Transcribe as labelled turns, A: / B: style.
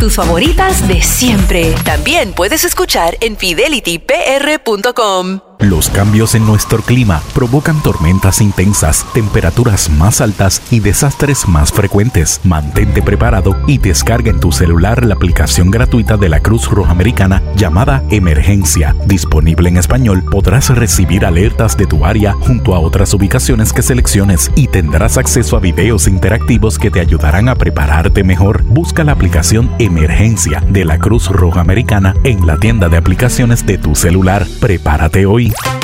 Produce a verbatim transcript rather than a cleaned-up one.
A: tus favoritas de siempre. También puedes escuchar en fidelity p r punto com.
B: Los cambios en nuestro clima provocan tormentas intensas, temperaturas más altas y desastres más frecuentes. Mantente preparado y descarga en tu celular la aplicación gratuita de la Cruz Roja Americana llamada Emergencia. Disponible en español, podrás recibir alertas de tu área junto a otras ubicaciones que selecciones y tendrás acceso a videos interactivos que te ayudarán a prepararte mejor. Busca la aplicación Emergencia de la Cruz Roja Americana en la tienda de aplicaciones de tu celular. Prepárate hoy.